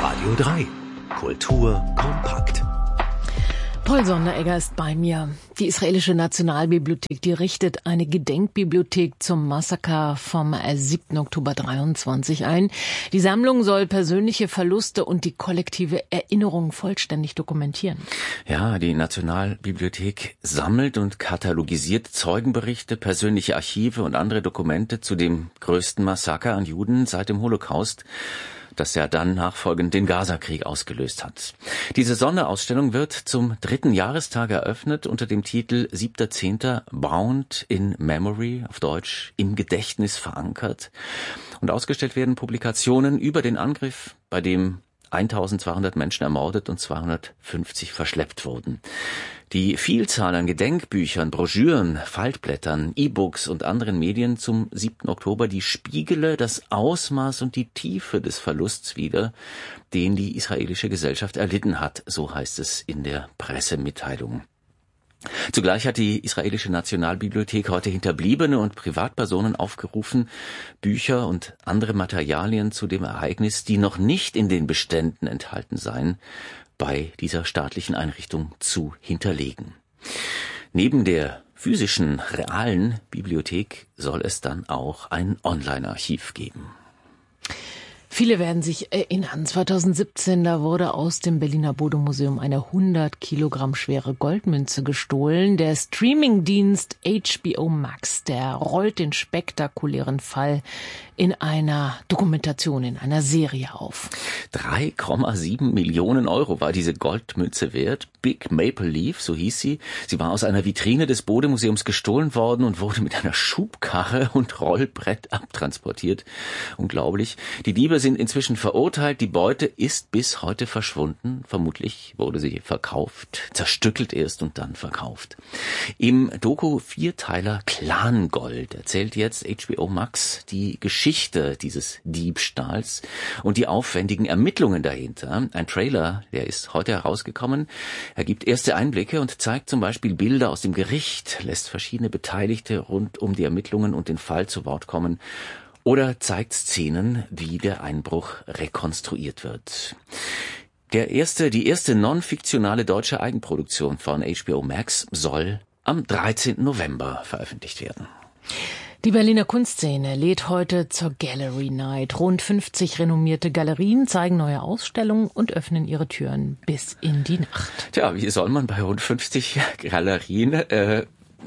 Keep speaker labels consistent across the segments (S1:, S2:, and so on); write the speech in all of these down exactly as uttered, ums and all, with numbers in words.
S1: Radio drei. Kultur kompakt.
S2: Paul Sonderegger ist bei mir. Die israelische Nationalbibliothek, die richtet eine Gedenkbibliothek zum Massaker vom siebten Oktober dreiundzwanzig ein. Die Sammlung soll persönliche Verluste und die kollektive Erinnerung vollständig dokumentieren.
S3: Ja, die Nationalbibliothek sammelt und katalogisiert Zeugenberichte, persönliche Archive und andere Dokumente zu dem größten Massaker an Juden seit dem Holocaust, das ja dann nachfolgend den Gaza-Krieg ausgelöst hat. Diese Sonderausstellung wird zum dritten Jahrestag eröffnet unter dem Titel siebter zehnter Bound in Memory, auf Deutsch im Gedächtnis verankert. Und ausgestellt werden Publikationen über den Angriff, bei dem eintausendzweihundert Menschen ermordet und zweihundertfünfzig verschleppt wurden. Die Vielzahl an Gedenkbüchern, Broschüren, Faltblättern, E-Books und anderen Medien zum siebten Oktober, die spiegele das Ausmaß und die Tiefe des Verlusts wider, den die israelische Gesellschaft erlitten hat, so heißt es in der Pressemitteilung. Zugleich hat die israelische Nationalbibliothek heute Hinterbliebene und Privatpersonen aufgerufen, Bücher und andere Materialien zu dem Ereignis, die noch nicht in den Beständen enthalten seien, bei dieser staatlichen Einrichtung zu hinterlegen. Neben der physischen, realen Bibliothek soll es dann auch ein Online-Archiv geben.
S2: Viele werden sich erinnern. zweitausendsiebzehn, da wurde aus dem Berliner Bode-Museum eine hundert Kilogramm schwere Goldmünze gestohlen. Der Streamingdienst H B O Max, der rollt den spektakulären Fall in einer Dokumentation, in einer Serie auf.
S3: drei Komma sieben Millionen Euro war diese Goldmünze wert. Big Maple Leaf, so hieß sie. Sie war aus einer Vitrine des Bode-Museums gestohlen worden und wurde mit einer Schubkarre und Rollbrett abtransportiert. Unglaublich. Die Diebe sind inzwischen verurteilt. Die Beute ist bis heute verschwunden. Vermutlich wurde sie verkauft, zerstückelt erst und dann verkauft. Im Doku-Vierteiler Clan-Gold erzählt jetzt H B O Max die Geschichte dieses Diebstahls und die aufwendigen Ermittlungen dahinter. Ein Trailer, der ist heute herausgekommen. Er gibt erste Einblicke und zeigt zum Beispiel Bilder aus dem Gericht, lässt verschiedene Beteiligte rund um die Ermittlungen und den Fall zu Wort kommen oder zeigt Szenen, wie der Einbruch rekonstruiert wird. Der erste, die erste non-fiktionale deutsche Eigenproduktion von H B O Max soll am dreizehnten November veröffentlicht werden.
S2: Die Berliner Kunstszene lädt heute zur Gallery Night. Rund fünfzig renommierte Galerien zeigen neue Ausstellungen und öffnen ihre Türen bis in die Nacht.
S3: Tja, wie soll man bei rund fünfzig Galerien äh,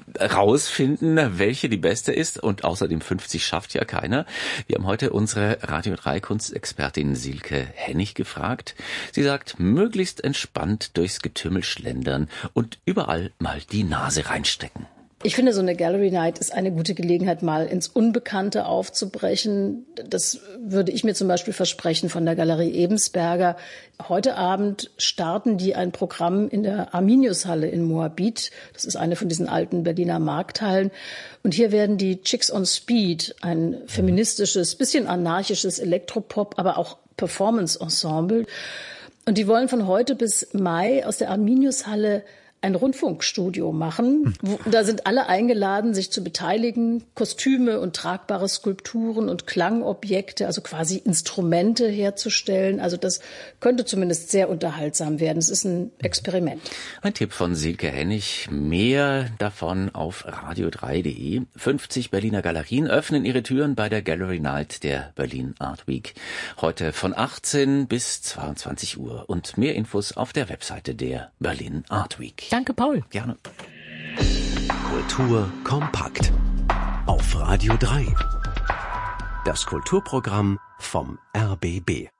S3: rausfinden, welche die beste ist? Und außerdem fünfzig schafft ja keiner. Wir haben heute unsere Radio drei Kunstexpertin Silke Hennig gefragt. Sie sagt, möglichst entspannt durchs Getümmel schlendern und überall mal die Nase reinstecken.
S4: Ich finde, so eine Gallery Night ist eine gute Gelegenheit, mal ins Unbekannte aufzubrechen. Das würde ich mir zum Beispiel versprechen von der Galerie Ebensberger. Heute Abend starten die ein Programm in der Arminius-Halle in Moabit. Das ist eine von diesen alten Berliner Markthallen. Und hier werden die Chicks on Speed, ein feministisches, bisschen anarchisches Elektropop, aber auch Performance-Ensemble. Und die wollen von heute bis Mai aus der Arminius-Halle ein Rundfunkstudio machen. Wo, da sind alle eingeladen, sich zu beteiligen, Kostüme und tragbare Skulpturen und Klangobjekte, also quasi Instrumente herzustellen. Also das könnte zumindest sehr unterhaltsam werden. Es ist ein Experiment.
S3: Ein Tipp von Silke Hennig. Mehr davon auf radio drei punkt de. fünfzig Berliner Galerien öffnen ihre Türen bei der Gallery Night der Berlin Art Week. Heute von achtzehn bis zweiundzwanzig Uhr. Und mehr Infos auf der Webseite der Berlin Art Week.
S2: Danke, Paul.
S3: Gerne.
S1: Kultur kompakt. Auf Radio drei. Das Kulturprogramm vom R B B.